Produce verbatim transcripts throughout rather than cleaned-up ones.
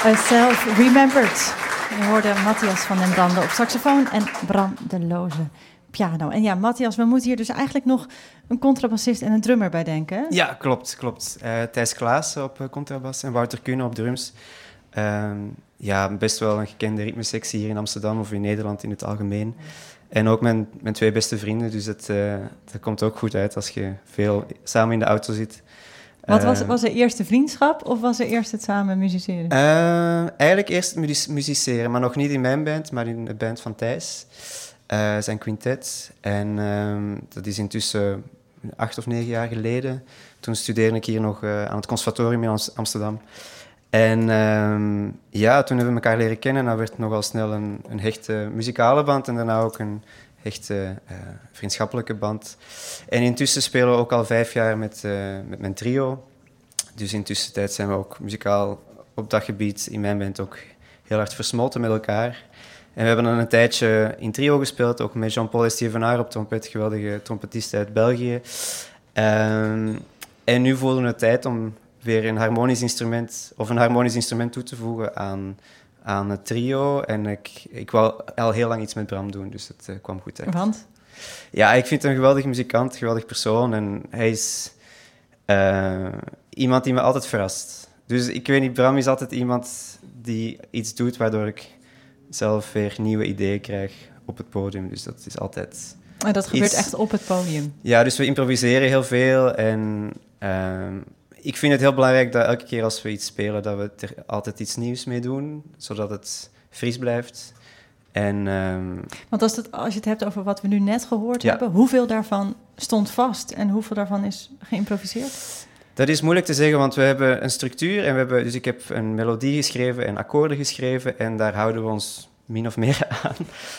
A Self-Remembered. Je hoorde Matthias van den Brande op saxofoon en Bram de Loze piano. En ja, Matthias, we moeten hier dus eigenlijk nog een contrabassist en een drummer bij denken. Hè? Ja, klopt, klopt. Uh, Thijs Klaas op uh, contrabas en Wouter Kuhne op drums. Uh, ja, best wel een gekende ritmesectie hier in Amsterdam of in Nederland in het algemeen. En ook mijn, mijn twee beste vrienden, dus het, uh, dat komt ook goed uit als je veel samen in de auto zit. Wat was, was er eerst de vriendschap of was er eerst het samen musiceren? Uh, eigenlijk eerst muziek, musiceren, maar nog niet in mijn band, maar in de band van Thijs. Uh, zijn quintet. En uh, dat is intussen acht of negen jaar geleden. Toen studeerde ik hier nog uh, aan het conservatorium in Amsterdam. En uh, ja, toen hebben we elkaar leren kennen. En dat werd nogal snel een, een hechte muzikale band en daarna ook een hechte uh, vriendschappelijke band. En intussen spelen we ook al vijf jaar met, uh, met mijn trio. Dus intussen tijd zijn we ook muzikaal op dat gebied in mijn band ook heel hard versmolten met elkaar. En we hebben dan een tijdje in trio gespeeld, ook met Jean-Paul Estevenaar op trompet, geweldige trompetist uit België. Um, en nu voelden we het tijd om weer een harmonisch instrument, of een harmonisch instrument toe te voegen aan, aan het trio. En ik, ik wou al heel lang iets met Bram doen, dus het uh, kwam goed uit. Want? Ja, ik vind hem een geweldige muzikant, een geweldig persoon. En hij is uh, iemand die me altijd verrast. Dus ik weet niet, Bram is altijd iemand die iets doet waardoor ik zelf weer nieuwe ideeën krijg op het podium. Dus dat is altijd... En dat gebeurt iets... echt op het podium? Ja, dus we improviseren heel veel. En uh, ik vind het heel belangrijk dat elke keer als we iets spelen, dat we er altijd iets nieuws mee doen, zodat het fris blijft. En, um... Want als, het, als je het hebt over wat we nu net gehoord ja. hebben, hoeveel daarvan stond vast en hoeveel daarvan is geïmproviseerd? Dat is moeilijk te zeggen, want we hebben een structuur en we hebben, dus ik heb een melodie geschreven en akkoorden geschreven en daar houden we ons min of meer aan.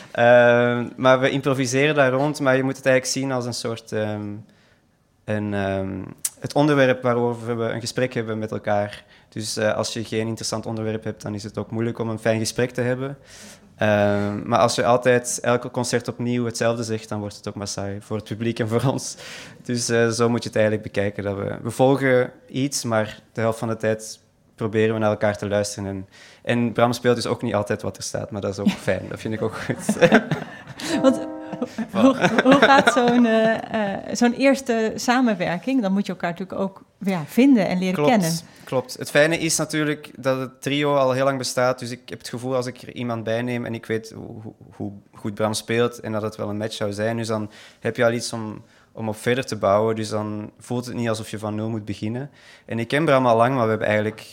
Uh, maar we improviseren daar rond, maar je moet het eigenlijk zien als een soort... Um, een, um, het onderwerp waarover we een gesprek hebben met elkaar. Dus uh, als je geen interessant onderwerp hebt, dan is het ook moeilijk om een fijn gesprek te hebben. Uh, maar als je altijd elke concert opnieuw hetzelfde zegt, dan wordt het ook maar saai voor het publiek en voor ons. Dus uh, zo moet je het eigenlijk bekijken. Dat we, we volgen iets, maar de helft van de tijd proberen we naar elkaar te luisteren. En, en Bram speelt dus ook niet altijd wat er staat, maar dat is ook fijn. Dat vind ik ook goed. Want, hoe, hoe gaat zo'n, uh, uh, zo'n eerste samenwerking? Dan moet je elkaar natuurlijk ook ja, vinden en leren klopt, kennen. Klopt. Het fijne is natuurlijk dat het trio al heel lang bestaat. Dus ik heb het gevoel als ik er iemand bij neem en ik weet hoe, hoe goed Bram speelt en dat het wel een match zou zijn, dus dan heb je al iets om, om op verder te bouwen. Dus dan voelt het niet alsof je van nul moet beginnen. En ik ken Bram al lang, maar we hebben eigenlijk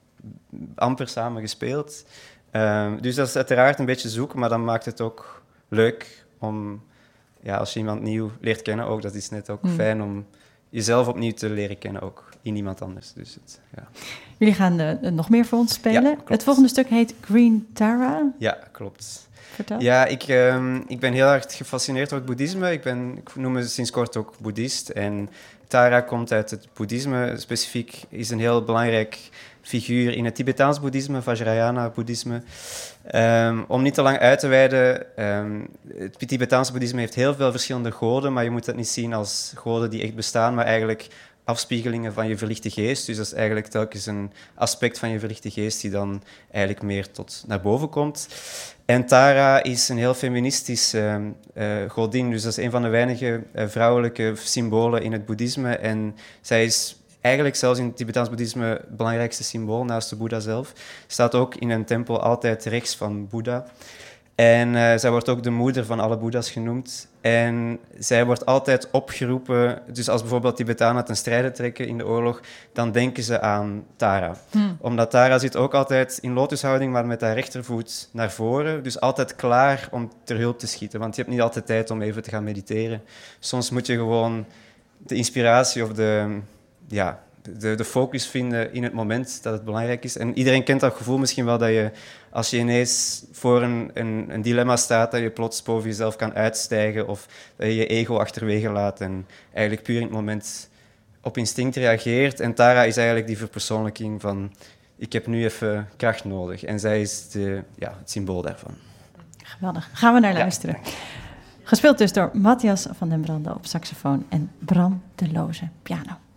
amper samen gespeeld. Uh, dus dat is uiteraard een beetje zoeken, maar dan maakt het ook leuk om, ja, als je iemand nieuw leert kennen, ook, dat is net ook mm. fijn om jezelf opnieuw te leren kennen, ook in iemand anders. Dus het, ja. Jullie gaan uh, nog meer voor ons spelen. Ja, het volgende stuk heet Green Tara. Ja, klopt. Vertel. Ja, ik, um, ik ben heel erg gefascineerd door het boeddhisme. Ik, ben, ik noem me sinds kort ook boeddhist. En Tara komt uit het boeddhisme. Specifiek is een heel belangrijk figuur in het Tibetaans boeddhisme, Vajrayana-boeddhisme. Um, om niet te lang uit te wijden, um, het Tibetaanse boeddhisme heeft heel veel verschillende goden, maar je moet dat niet zien als goden die echt bestaan, maar eigenlijk afspiegelingen van je verlichte geest. Dus dat is eigenlijk telkens een aspect van je verlichte geest die dan eigenlijk meer tot naar boven komt. En Tara is een heel feministische uh, uh, godin, dus dat is een van de weinige uh, vrouwelijke symbolen in het boeddhisme. En zij is eigenlijk zelfs in het Tibetaans boeddhisme het belangrijkste symbool naast de Boeddha zelf. Staat ook in een tempel altijd rechts van Boeddha. En uh, zij wordt ook de moeder van alle Boeddha's genoemd. En zij wordt altijd opgeroepen, dus als bijvoorbeeld Tibetanen ten strijde trekken in de oorlog, dan denken ze aan Tara. Hmm. Omdat Tara zit ook altijd in lotushouding, maar met haar rechtervoet naar voren. Dus altijd klaar om ter hulp te schieten. Want je hebt niet altijd tijd om even te gaan mediteren. Soms moet je gewoon de inspiratie of de... ja, de, de focus vinden in het moment dat het belangrijk is. En iedereen kent dat gevoel misschien wel, dat je, als je ineens voor een, een, een dilemma staat, dat je plots boven jezelf kan uitstijgen of dat je je ego achterwege laat en eigenlijk puur in het moment op instinct reageert. En Tara is eigenlijk die verpersoonlijking van, ik heb nu even kracht nodig. En zij is de, ja, het symbool daarvan. Geweldig. Gaan we naar luisteren. Ja. Gespeeld dus door Matthias van den Brande op saxofoon en Bram de Loze piano.